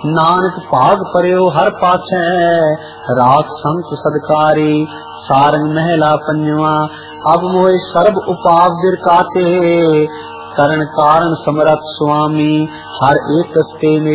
नानक भाग परयो हर पाछै, राख संत सदकारी, सारंग महला पंजवा। अब मोए सर्ब उपाव बिरकाते, करण कारण समरथ स्वामी, हर एक कस्ते में